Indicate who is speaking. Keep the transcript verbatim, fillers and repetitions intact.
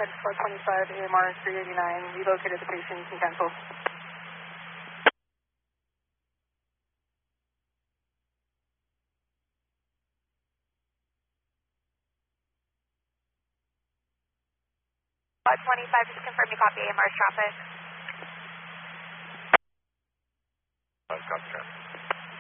Speaker 1: four twenty-five A M R three eighty-nine, relocated the patient, you can cancel.
Speaker 2: five twenty-five, just confirm you copy A M R's traffic.
Speaker 3: Uh, copy traffic.